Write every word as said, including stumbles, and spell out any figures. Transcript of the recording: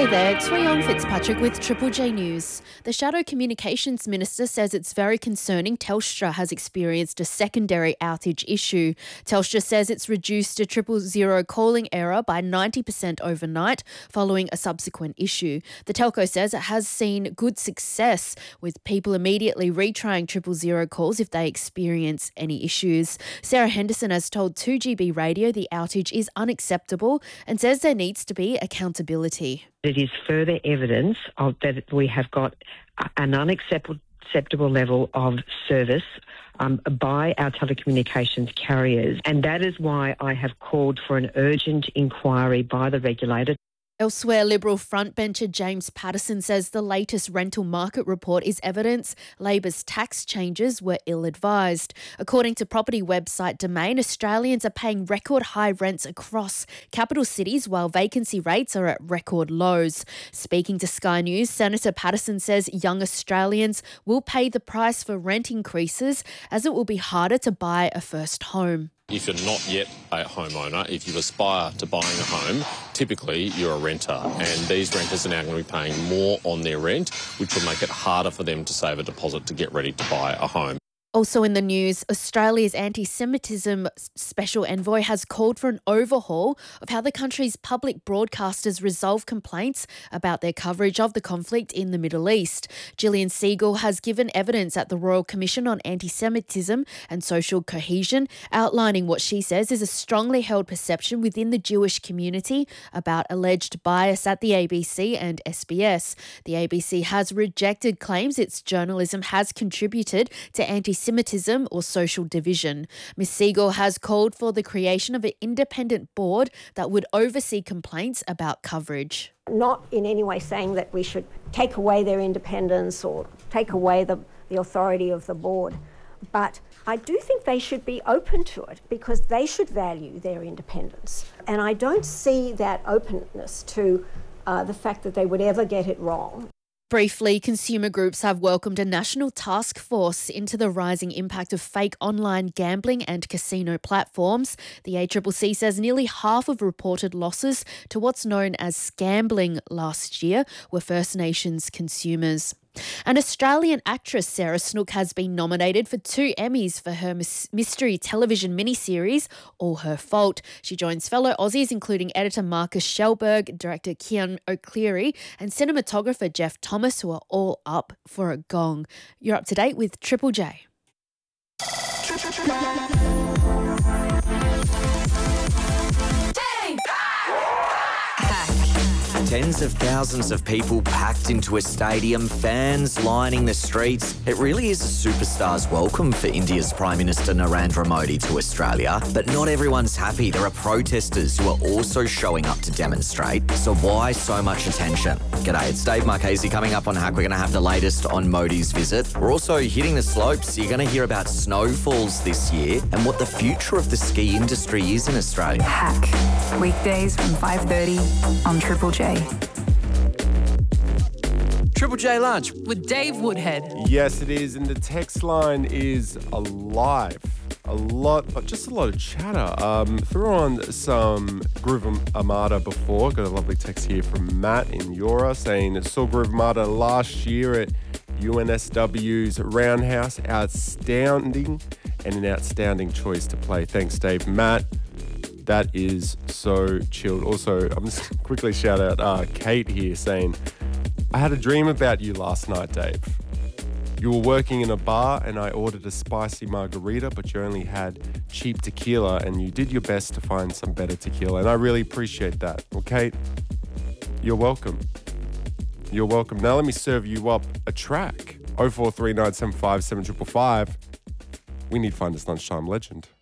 G'day there, Tweon Fitzpatrick with Triple J News. The Shadow Communications Minister says it's very concerning Telstra has experienced a secondary outage issue. Telstra says it's reduced a triple zero calling error by ninety percent overnight following a subsequent issue. The telco says it has seen good success with people immediately retrying triple zero calls if they experience any issues. Sarah Henderson has told two G B Radio the outage is unacceptable and says there needs to be accountability. It is further evidence of that we have got an unacceptable acceptable level of service um, by our telecommunications carriers, and that is why I have called for an urgent inquiry by the regulator. Elsewhere, Liberal frontbencher James Patterson says the latest rental market report is evidence Labor's tax changes were ill-advised. According to property website Domain, Australians are paying record high rents across capital cities while vacancy rates are at record lows. Speaking to Sky News, Senator Patterson says young Australians will pay the price for rent increases as it will be harder to buy a first home. If you're not yet a homeowner, if you aspire to buying a home, typically you're a renter, and these renters are now going to be paying more on their rent, which will make it harder for them to save a deposit to get ready to buy a home. Also in the news, Australia's anti-Semitism special envoy has called for an overhaul of how the country's public broadcasters resolve complaints about their coverage of the conflict in the Middle East. Gillian Siegel has given evidence at the Royal Commission on Anti-Semitism and Social Cohesion, outlining what she says is a strongly held perception within the Jewish community about alleged bias at the A B C and S B S. The A B C has rejected claims its journalism has contributed to anti Semitism or social division. Miz Siegel has called for the creation of an independent board that would oversee complaints about coverage. Not in any way saying that we should take away their independence or take away the, the authority of the board, but I do think they should be open to it because they should value their independence. And I don't see that openness to uh, the fact that they would ever get it wrong. Briefly, consumer groups have welcomed a national task force into the rising impact of fake online gambling and casino platforms. The A C C C says nearly half of reported losses to what's known as scambling last year were First Nations consumers. And Australian actress Sarah Snook has been nominated for two Emmys for her mystery television miniseries, All Her Fault. She joins fellow Aussies including editor Marcus Schellberg, director Cian O'Clery and cinematographer Jeff Thomas, who are all up for a gong. You're up to date with Triple J. Tens of thousands of people packed into a stadium, fans lining the streets. It really is a superstar's welcome for India's Prime Minister Narendra Modi to Australia. But not everyone's happy. There are protesters who are also showing up to demonstrate. So why so much attention? G'day, it's Dave Marchese. Coming up on Hack, we're going to have the latest on Modi's visit. We're also hitting the slopes. You're going to hear about snowfalls this year and what the future of the ski industry is in Australia. Hack, weekdays from five thirty on Triple J. Triple J Lunch with Dave Woodhead. Yes, it is, and the text line is alive. A lot, just a lot of chatter. Um, threw on some Groove Armada before. Got a lovely text here from Matt in Eora saying it saw Groove Armada last year at U N S W's Roundhouse. Outstanding and an outstanding choice to play. Thanks, Dave. Matt, that is so chilled. Also, I'm just quickly shout out uh, Kate here saying, I had a dream about you last night, Dave. You were working in a bar and I ordered a spicy margarita, but you only had cheap tequila and you did your best to find some better tequila. And I really appreciate that. Well, Kate, you're welcome. You're welcome. Now let me serve you up a track. oh four three nine seven five seven five five. We need Finest Lunchtime Legend.